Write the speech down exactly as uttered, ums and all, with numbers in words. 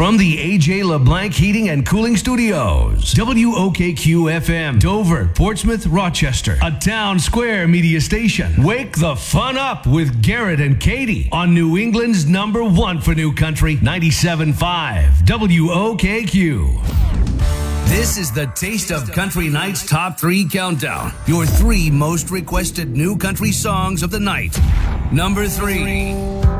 From the A J LeBlanc Heating and Cooling Studios, W O K Q F M, Dover, Portsmouth, Rochester, a Town Square media station. Wake the fun up with Garrett and Katie on New England's number one for new country, ninety-seven point five W O K Q. This is the Taste of Country Night's Top three Countdown. Your three most requested new country songs of the night. Number three.